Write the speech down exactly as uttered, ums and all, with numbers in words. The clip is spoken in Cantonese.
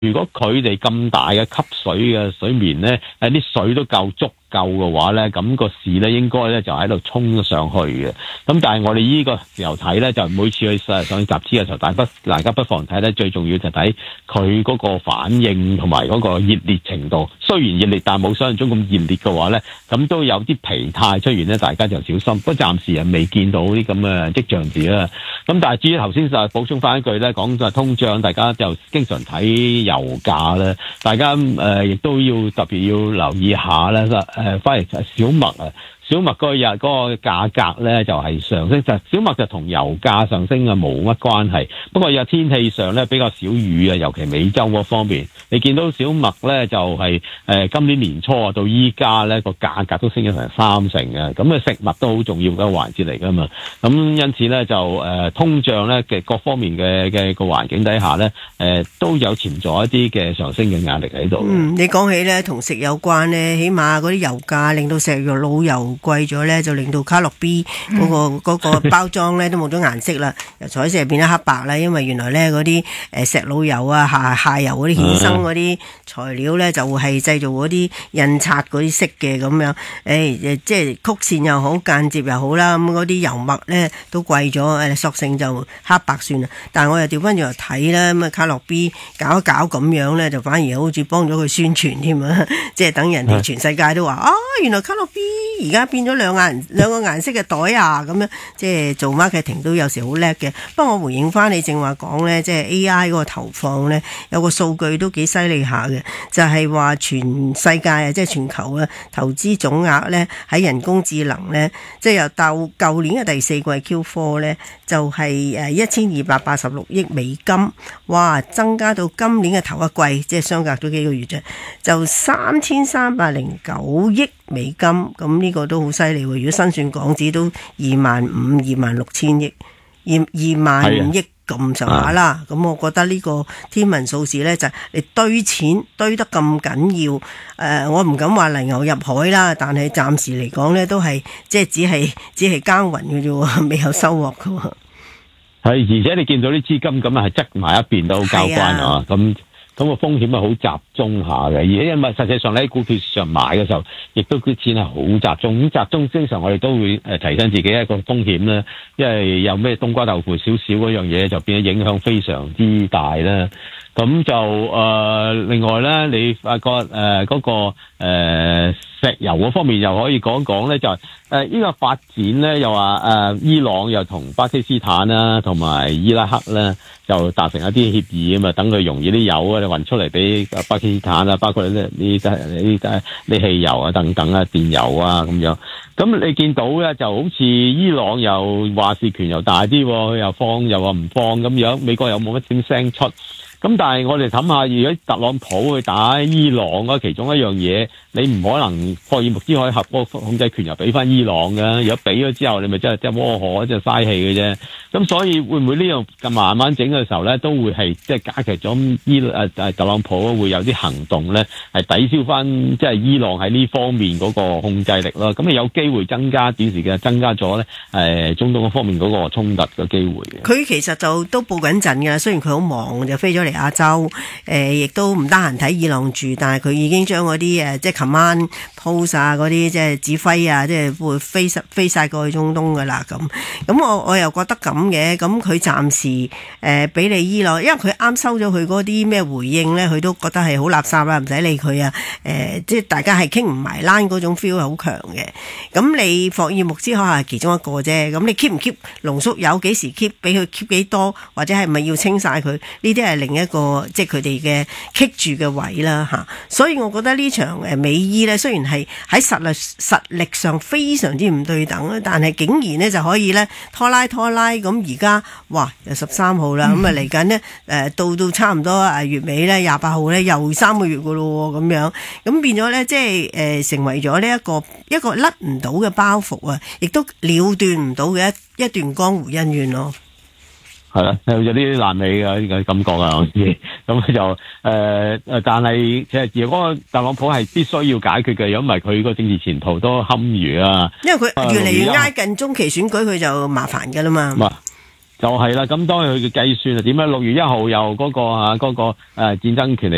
如果佢哋咁大嘅吸水嘅水面咧，誒啲水都夠足夠嘅話咧，咁個市咧應該咧就喺度衝上去嘅。咁但係我哋呢個時候睇咧，就每次去上上集資嘅時候，大不大家不妨睇咧，最重要就睇佢嗰個反應同埋嗰個熱烈程度。雖然熱烈，但係冇想象中咁熱烈嘅話咧，咁都有啲疲態出現咧，大家就小心。不過暫時又未見到啲咁嘅跡象字啦。咁但係至於頭先就補充翻一句咧，講就係通脹，大家就經常睇油價咧，大家誒亦、呃、都要特別要留意下咧。誒，翻嚟小麥啊，小麥嗰日嗰個價格咧就係上升，就小麥就同油價上升啊冇乜關係。不過有天氣上咧比較少雨啊，尤其美洲嗰方面，你見到小麥咧就係、是、誒、呃、今年年初啊到依家咧個價格都升咗成三成啊，咁啊食物都好重要嘅環節嚟噶嘛。咁因此咧就誒、呃、通脹咧嘅各方面嘅嘅個環境底下咧，誒、呃、都有潛在一啲嘅上升嘅壓力喺度。 嗯，你講起咧同食有關咧，起碼嗰啲油價令到石藥老油貴咗咧，就令到卡樂 B 嗰、那個嗰、嗯、個包裝咧都冇咗顏色啦，由彩色變咗黑白啦。因為原來咧嗰啲誒石老油啊、下下游嗰啲衍生嗰啲材料咧，就係製造嗰啲印刷嗰啲色嘅咁樣。誒、欸、誒，即係曲線又好，間接又好啦。咁嗰啲油墨咧都貴咗，誒索性就黑白算啦。但係我又調翻轉嚟睇啦，咁啊卡樂 B 搞一搞咁樣咧，就反而好似幫咗佢宣傳添啊！即係等人哋全世界都話啊，原來卡樂 B 而家變咗兩顏兩個顏色嘅袋啊，咁樣即係做 marketing 都有時好叻嘅。不過我回應翻你正話講咧，即係 A I 嗰個投放咧，有個數據都幾犀利下嘅，就係話全世界啊，即係全球啊，投資總額咧喺人工智能咧，即係由到舊年嘅第四季 Q 四 咧，就係誒一千二百八十六億美金，哇，增加到今年嘅頭一季，即係相隔咗幾個月啫，就三千三百零九億美金，咁呢個都好犀利喎！如果新算港紙都二萬五、二萬六千億，二二萬五億咁上下啦。咁我覺得呢個天文數字呢，就係你堆錢堆得咁緊要。誒、呃，我唔敢話泥牛入海啦，但係暫時嚟講呢，都係即係只係只係耕耘嘅啫，未有收穫嘅。 係，而且你見到啲資金咁啊，係側埋一邊都好交關啊，咁。咁個風險係好集中下嘅，而因為實際上你喺股票市場買嘅時候，亦都啲錢係好集中。咁集中，經常我哋都會誒提醒自己一個風險啦，因為有咩冬瓜豆腐少少嗰樣嘢，就變咗影響非常之大啦。咁就誒、呃，另外咧，你發覺誒嗰、呃那個誒、呃、石油嗰方面又可以講講咧，就係誒呢個發展咧，又話誒、呃、伊朗又同巴基斯坦啦，同埋伊拉克咧，就達成一啲協議啊嘛，等佢容易啲油啊，你運出嚟俾巴基斯坦啊，包括呢呢啲呢啲汽油啊等等啊，電油啊咁樣。咁你見到咧，就好似伊朗又話事權又大啲，佢又放又話唔放咁樣，美國又冇乜點聲出。咁但係我哋諗下，如果特朗普去打伊朗嘅其中一樣嘢，你唔可能霍爾木茲海峽嗰個控制權又俾翻伊朗嘅，如果俾咗之後，你咪真係即係窩火，即係嘥氣嘅啫。咁所以會唔會呢樣咁慢慢整嘅時候咧，都會係即係加劇咗伊誒誒特朗普會有啲行動咧，係抵消翻即係伊朗喺呢方面嗰個控制力咯。咁你有機會增加短時間增加咗咧誒中東嗰方面嗰個衝突嘅機會嘅。 佢其實就都佈緊陣㗎，雖然佢好忙就飛咗嚟亞洲，誒亦都唔得閒睇伊朗住，但係佢已經將嗰啲誒即係 command post 啊嗰啲即係指揮啊，即係會飛實飛曬過去中東㗎啦咁。咁我我又覺得咁嘅，咁佢暫時誒俾你伊朗，因為佢啱收咗佢嗰啲咩回應咧，佢都覺得係好垃圾啦，唔使理佢啊。誒即係大家係傾唔埋欄嗰種 feel 係好強嘅。咁你霍爾木茲海峽係其中一個啫，咁你 keep 唔 keep 濃縮鈾幾時 keep， 俾佢 keep 幾多，或者係咪要清晒佢？呢啲係另一個即係佢哋嘅棘住嘅位啦嚇。所以我覺得呢場誒美伊咧，雖然係喺實力實力上非常之唔對等啊，但係竟然咧就可以咧拖拉拖拉咁而家哇又十三號啦，咁啊嚟緊呢，誒到到差唔多啊月尾咧廿八號咧又三個月噶咯咁樣，咁變咗咧即係誒、呃、成為咗呢一個一個甩唔到嘅包袱啊，亦都了斷唔到嘅一一段江湖恩怨咯。 係啦，有啲爛尾嘅呢個感覺啊，咁佢就誒誒、呃，但係其實如果特朗普係必須要解決嘅，如果唔係佢個政治前途都堪虞啊。因為佢越嚟越挨近中期選舉，佢就麻煩㗎啦嘛。嗯就係啦，咁當然佢嘅計算係點咧？六月一號又嗰個啊嗰個誒戰爭權利